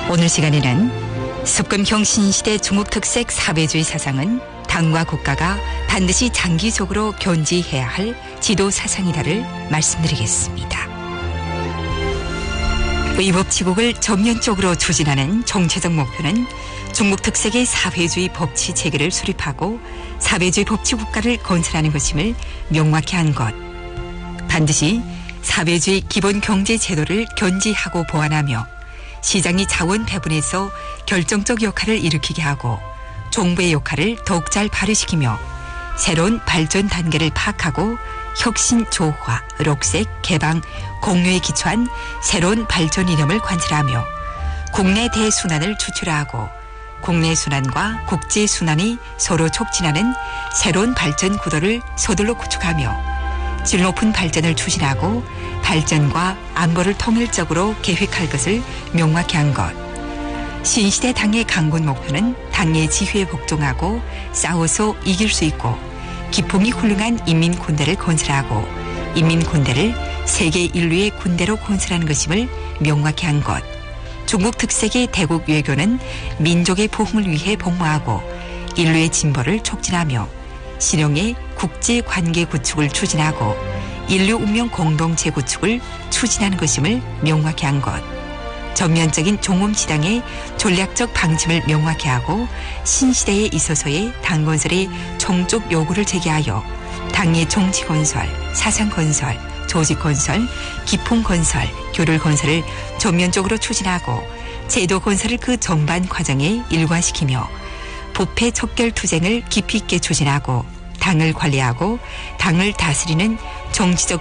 오늘 시간에는 습금형 신시대 중국 특색 사회주의 사상은 당과 국가가 반드시 장기적으로 견지해야 할 지도 사상이다를 말씀드리겠습니다. 의법치국을 전면적으로 추진하는 정체적 목표는 중국 특색의 사회주의 법치 체계를 수립하고 사회주의 법치 국가를 건설하는 것임을 명확히 한 것. 반드시 사회주의 기본 경제 제도를 견지하고 보완하며 시장이 자원 배분에서 결정적 역할을 일으키게 하고 정부의 역할을 더욱 잘 발휘시키며 새로운 발전 단계를 파악하고 혁신, 조화, 록색, 개방, 공유에 기초한 새로운 발전 이념을 관철하며 국내 대순환을 추출하고 국내 순환과 국제 순환이 서로 촉진하는 새로운 발전 구도를 서둘러 구축하며 질 높은 발전을 추진하고 발전과 안보를 통일적으로 계획할 것을 명확히 한 것. 신시대 당의 강군 목표는 당의 지휘에 복종하고 싸워서 이길 수 있고 기풍이 훌륭한 인민군대를 건설하고 인민군대를 세계 인류의 군대로 건설하는 것임을 명확히 한 것. 중국 특색의 대국 외교는 민족의 보흥을 위해 복무하고 인류의 진보를 촉진하며 실용의 국제관계 구축을 추진하고 인류 운명 공동체 구축을 추진하는 것임을 명확히 한 것. 전면적인 종엄지당의 전략적 방침을 명확히 하고 신시대에 있어서의 당 건설의 종족 요구를 제기하여 당의 정치 건설, 사상 건설, 조직 건설, 기풍 건설, 교를 건설을 전면적으로 추진하고 제도 건설을 그 전반 과정에 일관시키며 부패 척결 투쟁을 깊이 있게 추진하고 당을 관리하고 당을 다스리는 정치적